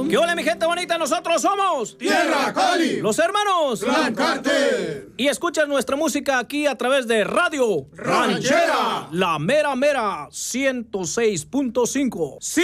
¿Qué hola, mi gente bonita? Nosotros somos Tierra Cali, los hermanos Clan Carter. Y escuchas nuestra música aquí a través de Radio Ranchera, La Mera Mera 106.5.